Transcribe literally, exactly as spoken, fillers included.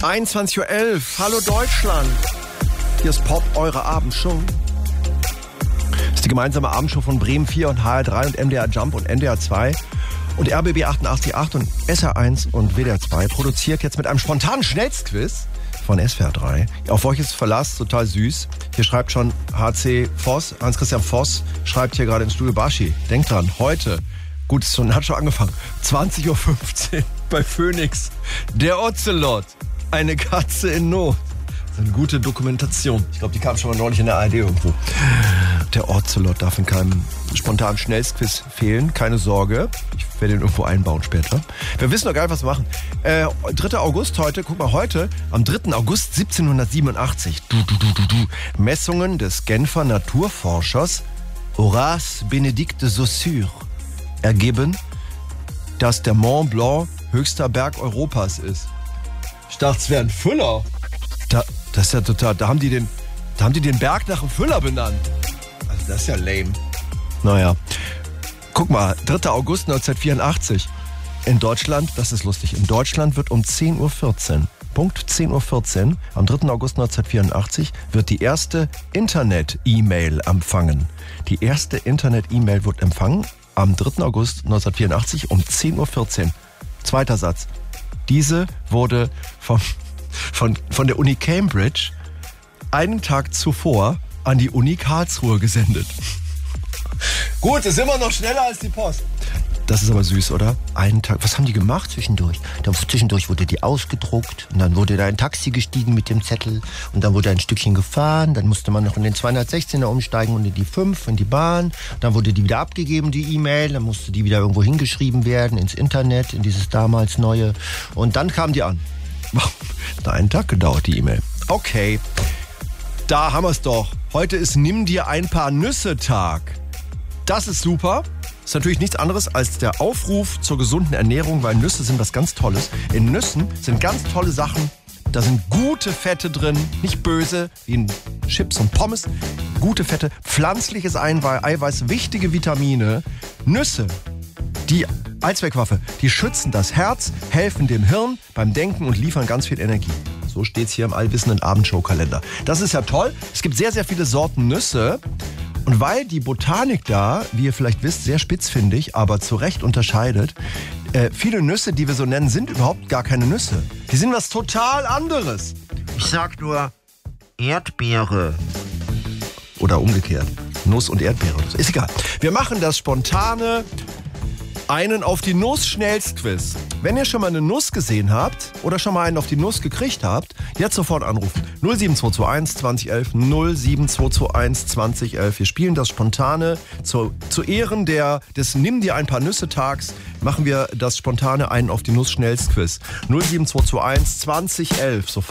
einundzwanzig Uhr elf. Hallo Deutschland. Hier ist Pop, eure Abendshow. Das ist die gemeinsame Abendshow von Bremen vier und H R drei und M D R Jump und N D R zwei und R B B achtundachtzig Komma acht und S R eins und W D R zwei. Produziert jetzt mit einem spontanen Schnellstquiz von S W R drei. Auf euch ist Verlass, total süß. Hier schreibt schon H C Voss, Hans-Christian Voss, schreibt hier gerade im Studio Baschi. Denkt dran, heute, gut, es hat schon angefangen, zwanzig Uhr fünfzehn bei Phoenix. Der Ocelot, eine Katze in Not. Das ist eine gute Dokumentation. Ich glaube, die kam schon mal neulich in der A R D irgendwo. Der Ocelot darf in keinem spontanen Schnellstquiz fehlen. Keine Sorge. Ich werde ihn irgendwo einbauen später. Wir wissen noch gar nicht, was wir machen. Äh, dritter August heute. Guck mal, heute, am dritten August siebzehnhundertsiebenundachtzig. Du, du, du, du, du. Messungen des Genfer Naturforschers Horace Benedict de Saussure ergeben, dass der Mont Blanc höchster Berg Europas ist. Ich dachte, es wäre ein Füller. Da, das ist ja total, da haben die den, da haben die den Berg nach einem Füller benannt. Also das ist ja lame. Naja, guck mal, dritter August neunzehnhundertvierundachtzig. In Deutschland, das ist lustig, in Deutschland wird um zehn Uhr vierzehn, Punkt zehn Uhr vierzehn, am dritten August neunzehnhundertvierundachtzig wird die erste Internet-E-Mail empfangen. Die erste Internet-E-Mail wird empfangen am dritten August neunzehnhundertvierundachtzig um zehn Uhr vierzehn. Zweiter Satz. Diese wurde vom Von, von der Uni Cambridge einen Tag zuvor an die Uni Karlsruhe gesendet. Gut, das ist immer noch schneller als die Post. Das ist aber süß, oder? Einen Tag. Was haben die gemacht zwischendurch? Da, zwischendurch wurde die ausgedruckt und dann wurde da ein Taxi gestiegen mit dem Zettel und dann wurde ein Stückchen gefahren. Dann musste man noch in den zweihundertsechzehner umsteigen und in die fünf, in die Bahn. Dann wurde die wieder abgegeben, die E-Mail. Dann musste die wieder irgendwo hingeschrieben werden, ins Internet, in dieses damals neue. Und dann kam die an. Hat einen Tag gedauert, die E-Mail. Okay, da haben wir es doch. Heute ist Nimm dir ein paar Nüsse-Tag. Das ist super. Ist natürlich nichts anderes als der Aufruf zur gesunden Ernährung, weil Nüsse sind was ganz Tolles. In Nüssen sind ganz tolle Sachen. Da sind gute Fette drin, nicht böse, wie in Chips und Pommes. Gute Fette, pflanzliches Eiweiß, wichtige Vitamine. Nüsse, die Allzweckwaffe, die schützen das Herz, helfen dem Hirn beim Denken und liefern ganz viel Energie. So steht's hier im allwissenden Abendshow-Kalender. Das ist ja toll. Es gibt sehr, sehr viele Sorten Nüsse. Und weil die Botanik da, wie ihr vielleicht wisst, sehr spitzfindig, aber zu Recht unterscheidet, äh, viele Nüsse, die wir so nennen, sind überhaupt gar keine Nüsse. Die sind was total anderes. Ich sag nur Erdbeere. Oder umgekehrt. Nuss und Erdbeere. Ist egal. Wir machen das spontane einen auf die Nuss Schnellstquiz. Wenn ihr schon mal eine Nuss gesehen habt oder schon mal einen auf die Nuss gekriegt habt, jetzt sofort anrufen. null sieben zwei zwei eins zwanzig elf, null sieben zwei zwei eins zwanzig elf. Wir spielen das spontane zu, zu Ehren der, des Nimm dir ein paar Nüsse Tags. Machen wir das spontane einen auf die Nuss Schnellstquiz. null sieben zwei zwei eins zwanzig elf. Sofort.